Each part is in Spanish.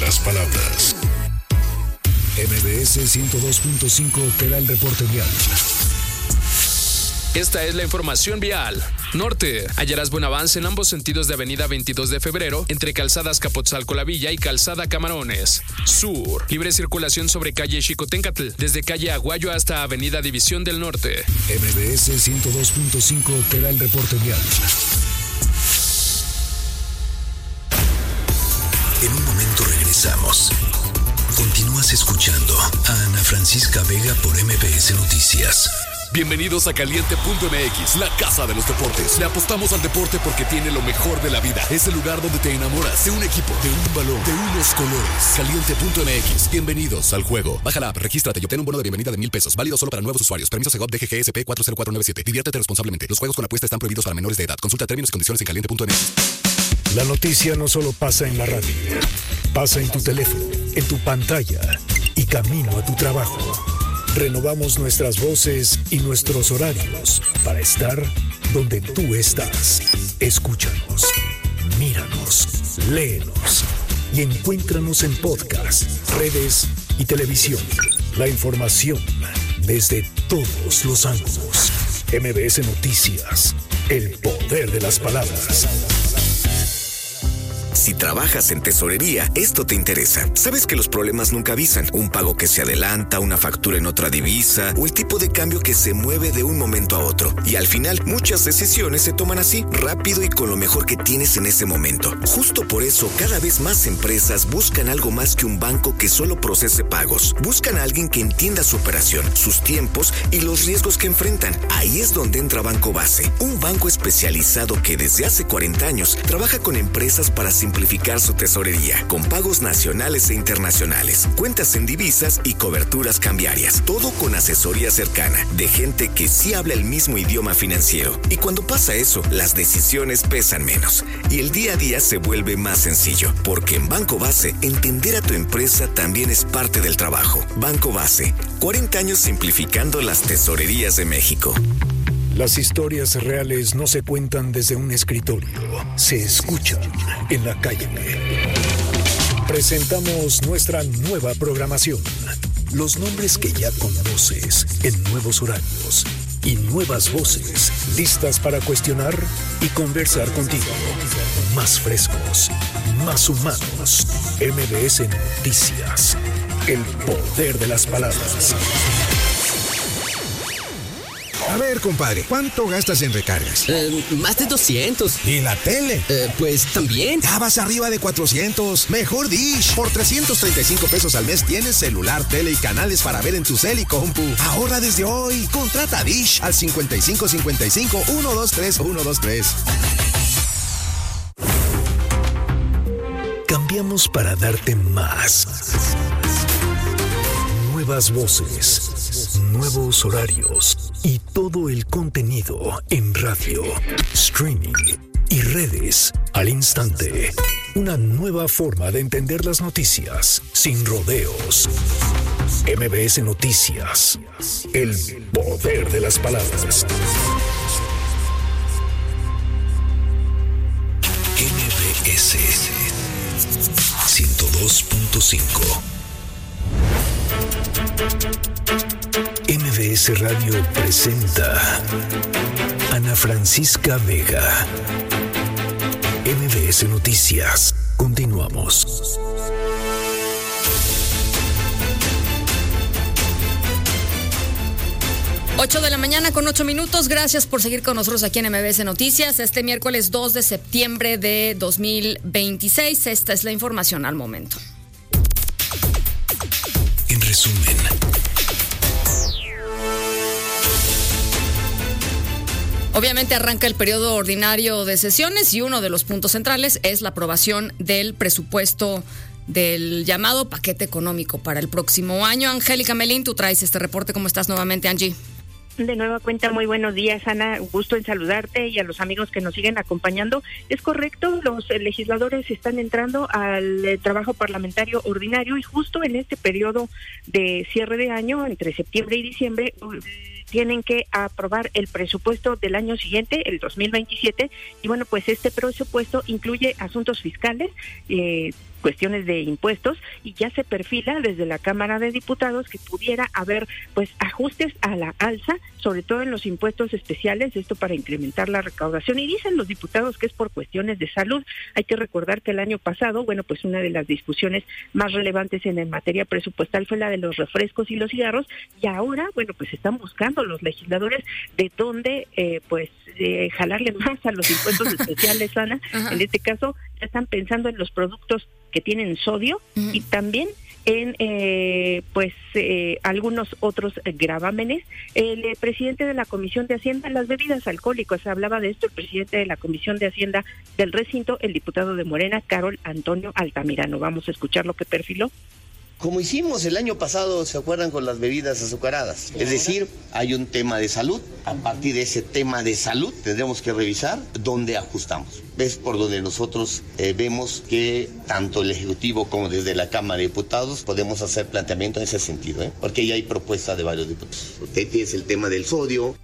las palabras. MBS 102.5 te da el reporte vial. Esta es la información vial. Norte, hallarás buen avance en ambos sentidos de avenida 22 de febrero, entre calzadas Capotzalco La Villa y calzada Camarones. Sur, libre circulación sobre calle Xicoténcatl, desde calle Aguayo hasta avenida División del Norte. MBS 102.5 te da el reporte vial. En un momento regresamos. Continúas escuchando a Ana Francisca Vega por MBS Noticias. Bienvenidos a Caliente.mx, la casa de los deportes. Le apostamos al deporte porque tiene lo mejor de la vida. Es el lugar donde te enamoras de un equipo, de un balón, de unos colores. Caliente.mx, bienvenidos al juego. Baja la app, regístrate y obtén un bono de bienvenida de $1,000. Válido solo para nuevos usuarios. Permiso Segov DGGSP 40497. Diviértete responsablemente. Los juegos con apuesta están prohibidos para menores de edad. Consulta términos y condiciones en Caliente.mx. La noticia no solo pasa en la radio. Pasa en tu teléfono, en tu pantalla y camino a tu trabajo. Renovamos nuestras voces y nuestros horarios para estar donde tú estás. Escúchanos, míranos, léenos y encuéntranos en podcast, redes y televisión. La información desde todos los ángulos. MBS Noticias, el poder de las palabras. Si trabajas en tesorería, esto te interesa. Sabes que los problemas nunca avisan. Un pago que se adelanta, una factura en otra divisa o el tipo de cambio que se mueve de un momento a otro. Y al final, muchas decisiones se toman así, rápido y con lo mejor que tienes en ese momento. Justo por eso, cada vez más empresas buscan algo más que un banco que solo procese pagos. Buscan a alguien que entienda su operación, sus tiempos y los riesgos que enfrentan. Ahí es donde entra Banco Base, un banco especializado que desde hace 40 años trabaja con empresas para simplificar su tesorería, con pagos nacionales e internacionales, cuentas en divisas y coberturas cambiarias. Todo con asesoría cercana, de gente que sí habla el mismo idioma financiero. Y cuando pasa eso, las decisiones pesan menos y el día a día se vuelve más sencillo, porque en Banco Base, entender a tu empresa también es parte del trabajo. Banco Base, 40 años simplificando las tesorerías de México. Las historias reales no se cuentan desde un escritorio, se escuchan en la calle. Presentamos nuestra nueva programación. Los nombres que ya conoces en nuevos horarios y nuevas voces listas para cuestionar y conversar contigo. Más frescos, más humanos. MBS Noticias. El poder de las palabras. A ver, compadre, ¿cuánto gastas en recargas? Más de 200. ¿Y la tele? Pues también. Ya vas arriba de 400. Mejor Dish. Por 335 pesos al mes tienes celular, tele y canales para ver en tu cel y compu. Ahorra desde hoy. Contrata Dish al 5555-123-123. Cambiamos para darte más. Nuevas voces, nuevos horarios y todo el contenido en radio, streaming y redes al instante. Una nueva forma de entender las noticias sin rodeos. MBS Noticias. El poder de las palabras. MBS 102.5. MBS Radio presenta Ana Francisca Vega. MBS Noticias. Continuamos. Ocho de la mañana con 8 minutos. Gracias por seguir con nosotros aquí en MBS Noticias. Este miércoles 2 de septiembre de 2026. Esta es la información al momento. En resumen. Obviamente arranca el periodo ordinario de sesiones y uno de los puntos centrales es la aprobación del presupuesto del llamado paquete económico para el próximo año. Angélica Melín, tú traes este reporte. ¿Cómo estás nuevamente, Angie? De nueva cuenta, muy buenos días, Ana. Gusto en saludarte y a los amigos que nos siguen acompañando. Es correcto, los legisladores están entrando al trabajo parlamentario ordinario y justo en este periodo de cierre de año, entre septiembre y diciembre, tienen que aprobar el presupuesto del año siguiente, el 2027, y bueno, pues este presupuesto incluye asuntos fiscales, cuestiones de impuestos, y ya se perfila desde la Cámara de Diputados que pudiera haber pues ajustes a la alza, sobre todo en los impuestos especiales, esto para incrementar la recaudación, y dicen los diputados que es por cuestiones de salud. Hay que recordar que el año pasado, bueno, pues una de las discusiones más relevantes en materia presupuestal fue la de los refrescos y los cigarros, y ahora, bueno, pues están buscando los legisladores de dónde jalarle más a los impuestos especiales, Ana. En este caso ya están pensando en los productos que tienen sodio y también en algunos otros gravámenes. El presidente de la Comisión de Hacienda, las bebidas alcohólicas, hablaba de esto el presidente de la Comisión de Hacienda del recinto, el diputado de Morena, Carol Antonio Altamirano. Vamos a escuchar lo que perfiló. Como hicimos el año pasado, ¿se acuerdan? Con las bebidas azucaradas. Es decir, hay un tema de salud. A partir de ese tema de salud, tendremos que revisar dónde ajustamos. Es por donde nosotros vemos que tanto el Ejecutivo como desde la Cámara de Diputados podemos hacer planteamiento en ese sentido, porque ya hay propuestas de varios diputados. Es el tema del sodio.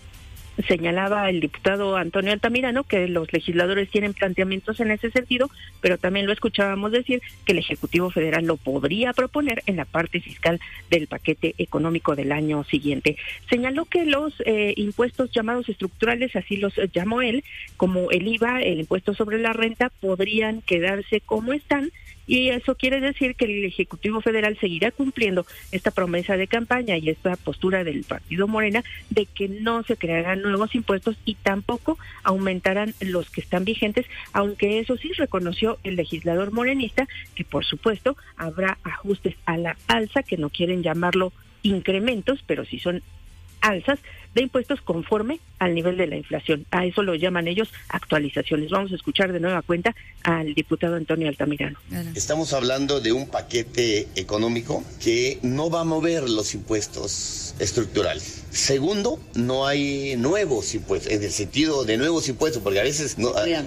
Señalaba el diputado Antonio Altamirano que los legisladores tienen planteamientos en ese sentido, pero también lo escuchábamos decir que el Ejecutivo Federal lo podría proponer en la parte fiscal del paquete económico del año siguiente. Señaló que los impuestos llamados estructurales, así los llamó él, como el IVA, el impuesto sobre la renta, podrían quedarse como están, y eso quiere decir que el Ejecutivo Federal seguirá cumpliendo esta promesa de campaña y esta postura del partido Morena de que no se crearán nuevos impuestos y tampoco aumentarán los que están vigentes, aunque eso sí reconoció el legislador morenista que por supuesto habrá ajustes a la alza, que no quieren llamarlo incrementos, pero sí son alzas de impuestos conforme al nivel de la inflación. A eso lo llaman ellos actualizaciones. Vamos a escuchar de nueva cuenta al diputado Antonio Altamirano. Estamos hablando de un paquete económico que no va a mover los impuestos estructurales. Segundo, no hay nuevos impuestos, en el sentido de nuevos impuestos, porque a veces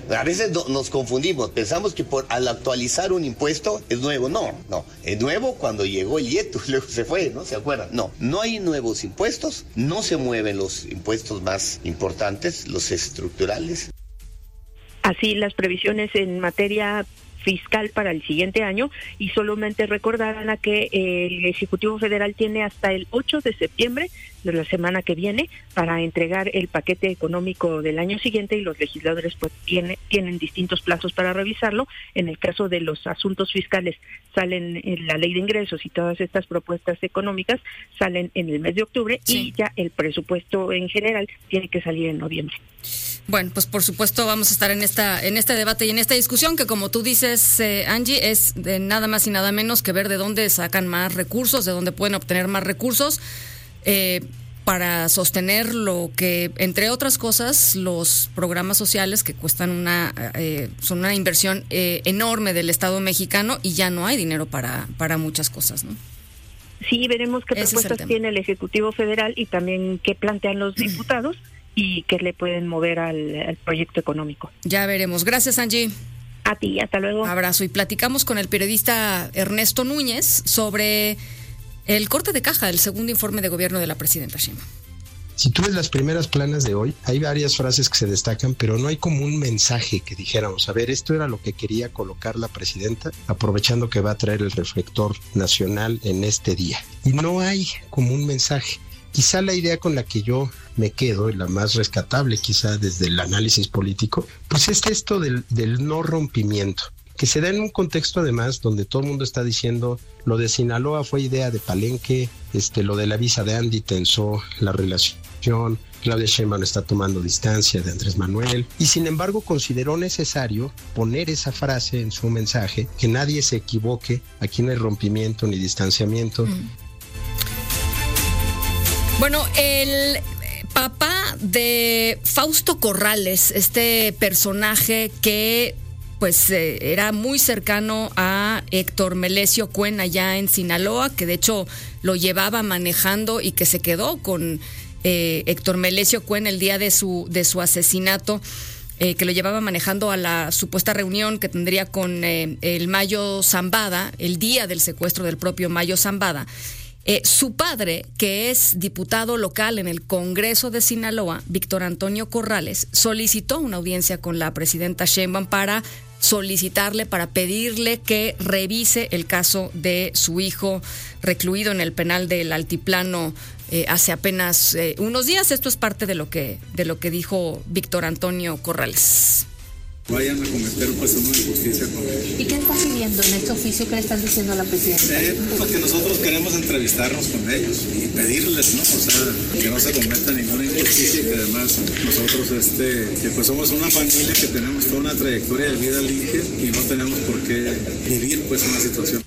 nos confundimos. Pensamos que al actualizar un impuesto es nuevo. No. Es nuevo cuando llegó el IETU, luego se fue, ¿no? ¿Se acuerdan? No hay nuevos impuestos, no se mueven los impuestos más importantes, los estructurales. Así las previsiones en materia fiscal para el siguiente año, y solamente recordarán a que el Ejecutivo Federal tiene hasta el 8 de septiembre de la semana que viene para entregar el paquete económico del año siguiente, y los legisladores pues tienen distintos plazos para revisarlo. En el caso de los asuntos fiscales salen en la ley de ingresos y todas estas propuestas económicas salen en el mes de octubre, y ya el presupuesto en general tiene que salir en noviembre. Bueno, pues por supuesto vamos a estar en este debate y en esta discusión que, como tú dices, Angie, es de nada más y nada menos que ver de dónde sacan más recursos, de dónde pueden obtener más recursos para sostener lo que, entre otras cosas, los programas sociales que cuestan son una inversión enorme del Estado mexicano, y ya no hay dinero para muchas cosas, ¿no? Sí, veremos qué propuestas tiene el Ejecutivo Federal y también qué plantean los diputados y qué le pueden mover al proyecto económico. Ya veremos. Gracias, Angie. A ti, hasta luego. Abrazo. Y platicamos con el periodista Ernesto Núñez sobre el corte de caja del segundo informe de gobierno de la presidenta Sheinbaum. Si tú ves las primeras planas de hoy, hay varias frases que se destacan, pero no hay como un mensaje que dijéramos, a ver, esto era lo que quería colocar la presidenta, aprovechando que va a traer el reflector nacional en este día. Y no hay como un mensaje. Quizá la idea con la que yo me quedo, y la más rescatable quizá desde el análisis político, pues es esto del no rompimiento, que se da en un contexto además donde todo el mundo está diciendo lo de Sinaloa fue idea de Palenque, lo de la visa de Andy tensó la relación, Claudia Sheinbaum está tomando distancia de Andrés Manuel, y sin embargo consideró necesario poner esa frase en su mensaje, que nadie se equivoque, aquí no hay rompimiento ni distanciamiento. Bueno, el papá de Fausto Corrales, este personaje que pues era muy cercano a Héctor Melesio Cuen allá en Sinaloa, que de hecho lo llevaba manejando y que se quedó con Héctor Melesio Cuen el día de su asesinato, que lo llevaba manejando a la supuesta reunión que tendría con el Mayo Zambada, el día del secuestro del propio Mayo Zambada. Su padre, que es diputado local en el Congreso de Sinaloa, Víctor Antonio Corrales, solicitó una audiencia con la presidenta Sheinbaum para pedirle que revise el caso de su hijo recluido en el penal del Altiplano hace apenas unos días. Esto es parte de lo que dijo Víctor Antonio Corrales. Vayan a cometer pues una injusticia con ellos. ¿Y qué está pidiendo en este oficio que le están diciendo a la presidenta? Porque nosotros queremos entrevistarnos con ellos y pedirles, ¿no? O sea, que no se cometa ninguna injusticia y que además nosotros, que pues somos una familia que tenemos toda una trayectoria de vida limpia y no tenemos por qué vivir pues una situación.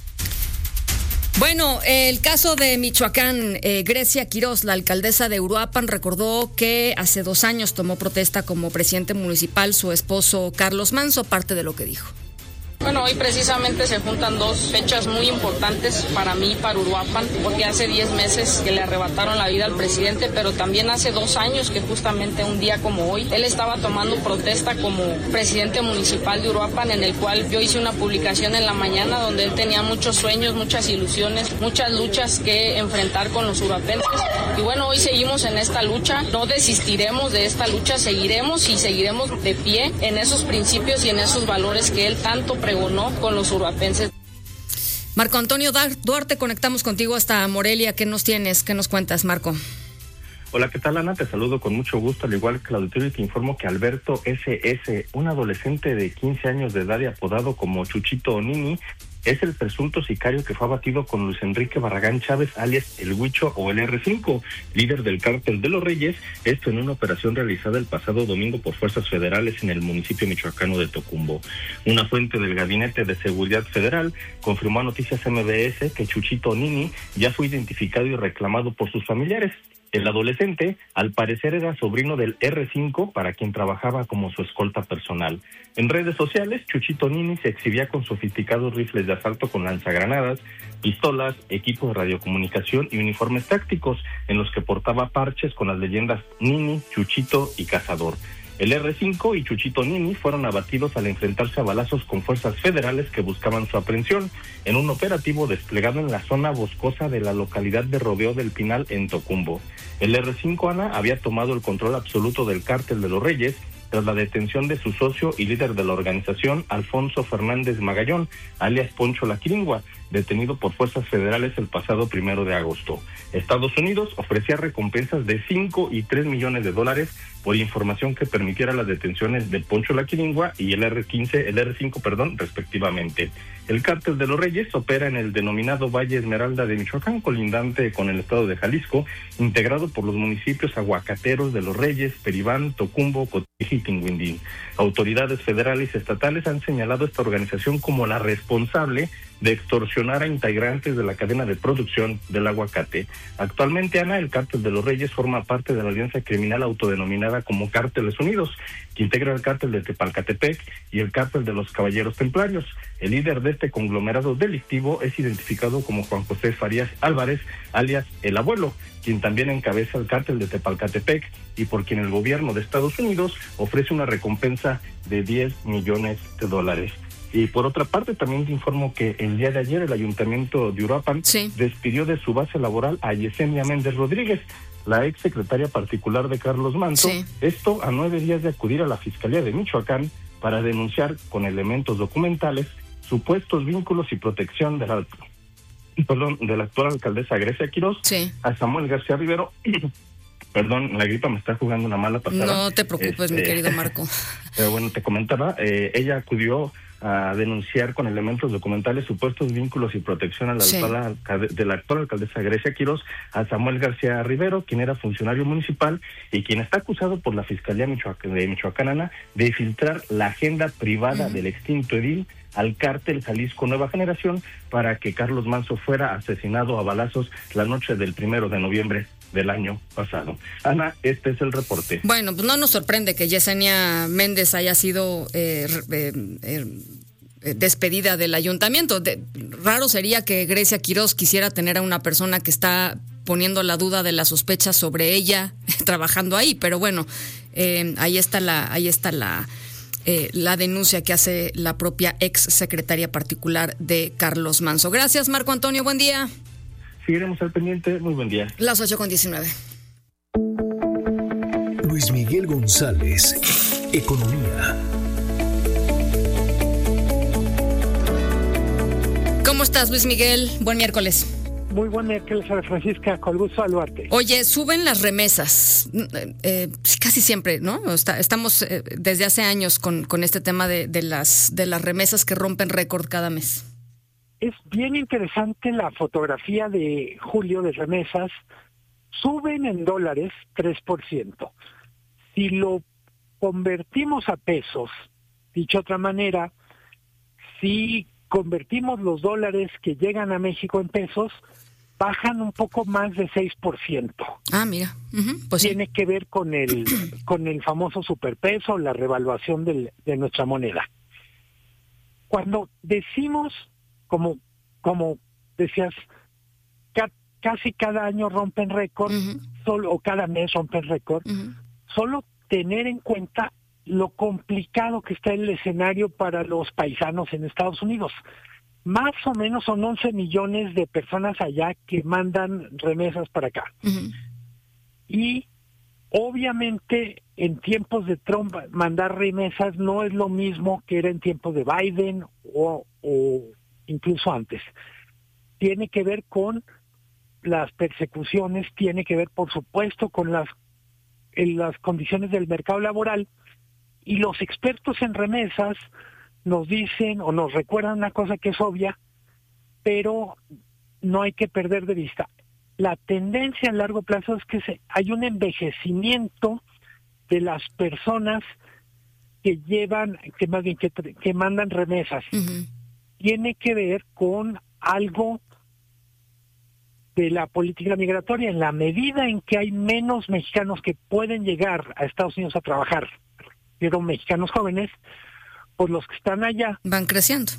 Bueno, el caso de Michoacán, Grecia Quirós, la alcaldesa de Uruapan, recordó que hace 2 años tomó protesta como presidente municipal su esposo Carlos Manso, parte de lo que dijo. Bueno, hoy precisamente se juntan 2 fechas muy importantes para mí y para Uruapan, porque hace 10 meses que le arrebataron la vida al presidente, pero también hace 2 años que justamente un día como hoy, él estaba tomando protesta como presidente municipal de Uruapan, en el cual yo hice una publicación en la mañana donde él tenía muchos sueños, muchas ilusiones, muchas luchas que enfrentar con los uruapenses. Y bueno, hoy seguimos en esta lucha, no desistiremos de esta lucha, seguiremos de pie en esos principios y en esos valores que él tanto pregonó con los uruapenses. Marco Antonio Duarte, conectamos contigo hasta Morelia. ¿Qué nos tienes? ¿Qué nos cuentas, Marco? Hola, ¿qué tal, Ana? Te saludo con mucho gusto, al igual que el auditorio, y te informo que Alberto S.S., un adolescente de 15 años de edad y apodado como Chuchito Nini, es el presunto sicario que fue abatido con Luis Enrique Barragán Chávez, alias El Huicho o el R5, líder del Cártel de los Reyes, esto en una operación realizada el pasado domingo por fuerzas federales en el municipio michoacano de Tocumbo. Una fuente del Gabinete de Seguridad Federal confirmó a Noticias MBS que Chuchito Nini ya fue identificado y reclamado por sus familiares. El adolescente, al parecer, era sobrino del R5, para quien trabajaba como su escolta personal. En redes sociales, Chuchito Nini se exhibía con sofisticados rifles de asalto con lanzagranadas, pistolas, equipo de radiocomunicación y uniformes tácticos, en los que portaba parches con las leyendas Nini, Chuchito y Cazador. El R5 y Chuchito Nini fueron abatidos al enfrentarse a balazos con fuerzas federales que buscaban su aprehensión en un operativo desplegado en la zona boscosa de la localidad de Rodeo del Pinal en Tocumbo. El R5, Ana, había tomado el control absoluto del Cártel de los Reyes tras la detención de su socio y líder de la organización, Alfonso Fernández Magallón, alias Poncho La Quiringua, detenido por fuerzas federales el pasado 1 de agosto. Estados Unidos ofrecía recompensas de $5 y $3 millones por información que permitiera las detenciones de Poncho La Quiringua y el R5, respectivamente. El Cártel de los Reyes opera en el denominado Valle Esmeralda de Michoacán, colindante con el estado de Jalisco, integrado por los municipios aguacateros de Los Reyes, Peribán, Tocumbo, Cotija y Tinguindín. Autoridades federales y estatales han señalado a esta organización como la responsable de extorsionar a integrantes de la cadena de producción del aguacate. Actualmente, Ana, el Cártel de los Reyes forma parte de la alianza criminal autodenominada como Cárteles Unidos, que integra el Cártel de Tepalcatepec y el Cártel de los Caballeros Templarios. El líder de este conglomerado delictivo es identificado como Juan José Farías Álvarez, alias El Abuelo, quien también encabeza el Cártel de Tepalcatepec y por quien el gobierno de Estados Unidos ofrece una recompensa de $10 millones. Y por otra parte, también te informo que el día de ayer el Ayuntamiento de Uruapan despidió de su base laboral a Yesenia Méndez Rodríguez, la ex secretaria particular de Carlos Manso, esto a 9 días de acudir a la Fiscalía de Michoacán para denunciar con elementos documentales supuestos vínculos y protección de la actual alcaldesa Grecia Quirós a Samuel García Rivero. Perdón, la gripa me está jugando una mala pasada. No te preocupes, mi querido Marco. Pero bueno, te comentaba, ella acudió a denunciar con elementos documentales supuestos vínculos y protección a de la actual alcaldesa Grecia Quirós a Samuel García Rivero, quien era funcionario municipal y quien está acusado por la Fiscalía de Michoacán de filtrar la agenda privada del extinto edil al Cártel Jalisco Nueva Generación para que Carlos Manso fuera asesinado a balazos la noche del 1 de noviembre del año pasado. Ana, este es el reporte. Bueno, pues no nos sorprende que Yesenia Méndez haya sido despedida del ayuntamiento. Raro sería que Grecia Quirós quisiera tener a una persona que está poniendo la duda de la sospecha sobre ella trabajando ahí, pero bueno, ahí está la denuncia que hace la propia ex secretaria particular de Carlos Manso. Gracias, Marco Antonio, buen día. Seguiremos al pendiente. Muy buen día. Las 8:19. Luis Miguel González, Economía. ¿Cómo estás, Luis Miguel? Buen miércoles. Muy buen miércoles, Ana Francisca, con gusto saludarte. Oye, suben las remesas, casi siempre, ¿no? Estamos desde hace años con este tema de las remesas que rompen récord cada mes. Es bien interesante la fotografía de julio de remesas. Suben en dólares 3%. Si lo convertimos a pesos, dicho de otra manera, si convertimos los dólares que llegan a México en pesos, bajan un poco más de 6%. Ah, mira. Pues tiene que ver con el famoso superpeso, la revaluación de nuestra moneda. Cuando decimos, como decías, casi cada año rompen récord, o cada mes rompen récord, solo tener en cuenta lo complicado que está el escenario para los paisanos en Estados Unidos. Más o menos son 11 millones de personas allá que mandan remesas para acá. Y obviamente en tiempos de Trump mandar remesas no es lo mismo que era en tiempos de Biden o incluso antes. Tiene que ver con las persecuciones, tiene que ver por supuesto con las condiciones del mercado laboral. Y los expertos en remesas nos dicen o nos recuerdan una cosa que es obvia, pero no hay que perder de vista. La tendencia a largo plazo es que hay un envejecimiento de las personas que mandan remesas. Tiene que ver con algo de la política migratoria. En la medida en que hay menos mexicanos que pueden llegar a Estados Unidos a trabajar, pero mexicanos jóvenes, pues los que están allá van creciendo,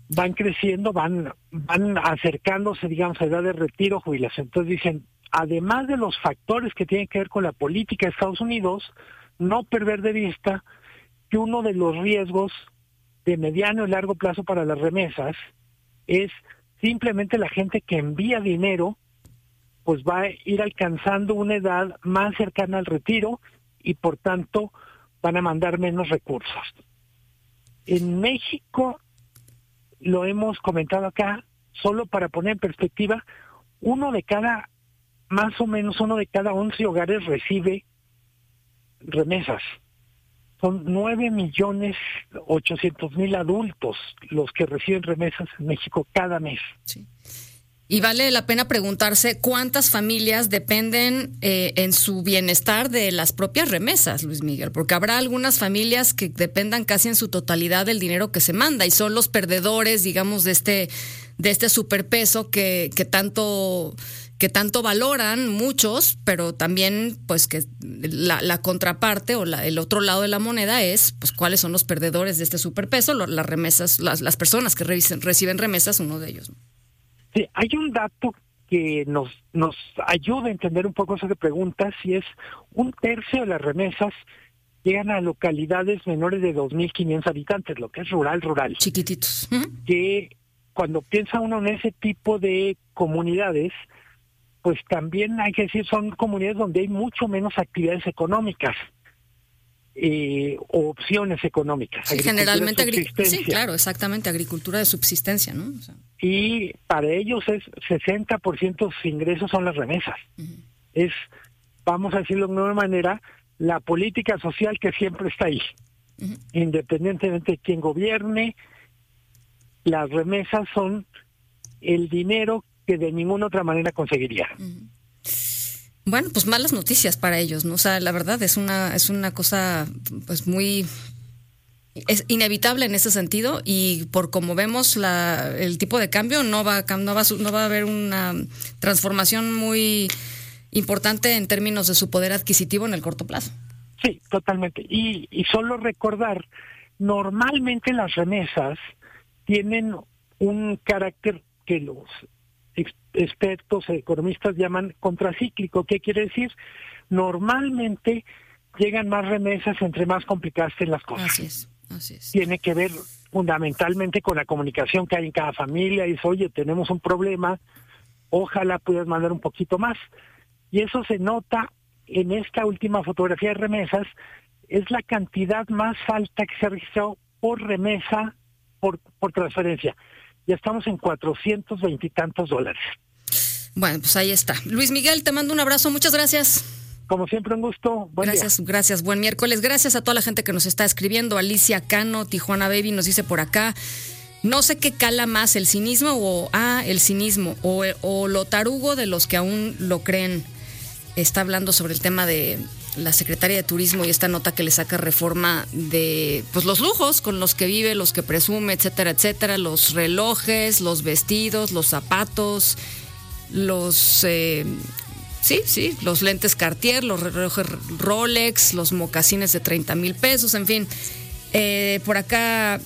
van acercándose, digamos, a edad de retiro, jubilación. Entonces dicen, además de los factores que tienen que ver con la política de Estados Unidos, no perder de vista que uno de los riesgos de mediano y largo plazo para las remesas es simplemente la gente que envía dinero, pues va a ir alcanzando una edad más cercana al retiro y por tanto van a mandar menos recursos. En México, lo hemos comentado acá, solo para poner en perspectiva, más o menos uno de cada 11 hogares recibe remesas. Son 9.800.000 adultos los que reciben remesas en México cada mes. Sí. Y vale la pena preguntarse cuántas familias dependen en su bienestar de las propias remesas, Luis Miguel, porque habrá algunas familias que dependan casi en su totalidad del dinero que se manda y son los perdedores, digamos, de este superpeso que tanto valoran muchos, pero también pues que la contraparte o el otro lado de la moneda es pues cuáles son los perdedores de este superpeso, las remesas, las personas que reciben remesas, uno de ellos. Sí, hay un dato que nos ayuda a entender un poco esa pregunta, si es 1/3 de las remesas llegan a localidades menores de 2.500 habitantes, lo que es rural. Chiquititos. Que cuando piensa uno en ese tipo de comunidades, pues también hay que decir, son comunidades donde hay mucho menos actividades económicas o opciones económicas. Sí, generalmente sí, claro, exactamente, agricultura de subsistencia, ¿no? O sea. Y para ellos es 60% de sus ingresos son las remesas. Es, vamos a decirlo de una manera, la política social que siempre está ahí. Independientemente de quién gobierne, las remesas son el dinero que de ninguna otra manera conseguiría. Bueno, pues malas noticias para ellos, ¿no? O sea, la verdad es una cosa pues es inevitable en ese sentido y por como vemos el tipo de cambio no va a haber una transformación muy importante en términos de su poder adquisitivo en el corto plazo. Sí, totalmente. Y solo recordar, normalmente las remesas tienen un carácter que los expertos, economistas llaman contracíclico. ¿Qué quiere decir? Normalmente llegan más remesas entre más complicadas estén las cosas. Así es. Tiene que ver fundamentalmente con la comunicación que hay en cada familia. Dice, oye, tenemos un problema, ojalá pudieras mandar un poquito más. Y eso se nota en esta última fotografía de remesas, es la cantidad más alta que se ha registrado por remesa, por transferencia. Ya estamos en 420 y tantos dólares. Bueno, pues ahí está. Luis Miguel, te mando un abrazo, muchas gracias. Como siempre, un gusto. Buen día. Gracias. Buen miércoles. Gracias a toda la gente que nos está escribiendo. Alicia Cano, Tijuana Baby nos dice por acá. No sé qué cala más, el cinismo o lo tarugo de los que aún lo creen. Está hablando sobre el tema de la secretaria de Turismo y esta nota que le saca Reforma de pues los lujos con los que vive, los que presume, etcétera, etcétera. Los relojes, los vestidos, los zapatos, los lentes Cartier, los relojes Rolex, los mocasines de 30,000 pesos, en fin. Por acá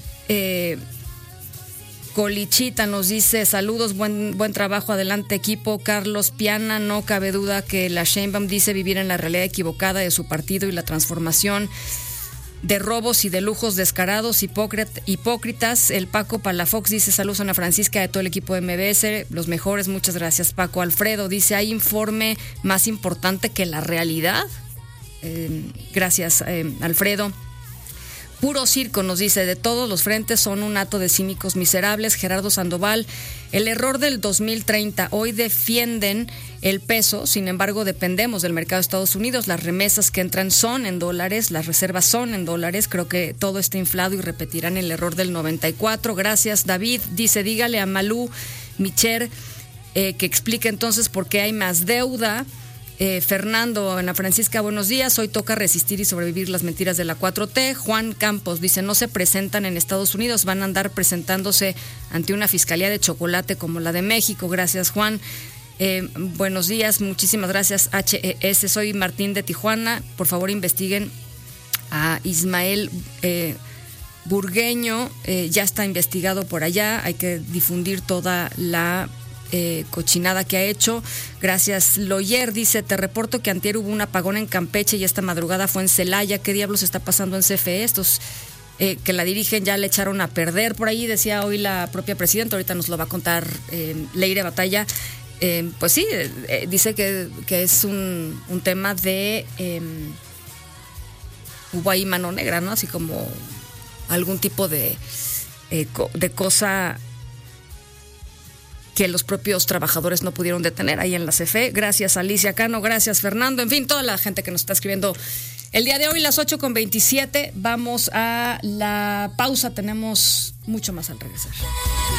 Colichita nos dice saludos, buen trabajo, adelante equipo. Carlos Piana, no cabe duda que la Sheinbaum dice vivir en la realidad equivocada de su partido y la transformación de robos y de lujos descarados, hipócritas. El Paco Palafox dice saludos a Ana Francisca, de todo el equipo de MBS, los mejores, muchas gracias Paco. Alfredo dice hay informe más importante que la realidad. Gracias Alfredo. Puro circo nos dice, de todos los frentes son un hato de cínicos miserables. Gerardo Sandoval, el error del 2030, hoy defienden el peso, sin embargo dependemos del mercado de Estados Unidos, las remesas que entran son en dólares, las reservas son en dólares, creo que todo está inflado y repetirán el error del 94. Gracias David, dice dígale a Malú Micher que explique entonces por qué hay más deuda. Fernando, Ana Francisca, buenos días. Hoy toca resistir y sobrevivir las mentiras de la 4T. Juan Campos dice, no se presentan en Estados Unidos, van a andar presentándose ante una fiscalía de chocolate como la de México. Gracias, Juan. Buenos días, muchísimas gracias, HES. Soy Martín de Tijuana. Por favor, investiguen a Ismael Burgueño. Ya está investigado por allá. Hay que difundir toda la cochinada que ha hecho. Gracias. Loyer dice, te reporto que antier hubo un apagón en Campeche y esta madrugada fue en Celaya. ¿Qué diablos está pasando en CFE? Estos que la dirigen ya le echaron a perder. Por ahí decía hoy la propia presidenta, ahorita nos lo va a contar Leire Batalla. Pues sí, dice que es un tema de hubo ahí mano negra, ¿no? Así como algún tipo de cosa que los propios trabajadores no pudieron detener ahí en la CFE. Gracias Alicia Cano, gracias Fernando, en fin, toda la gente que nos está escribiendo el día de hoy, las 8:27. Vamos a la pausa, tenemos mucho más al regresar.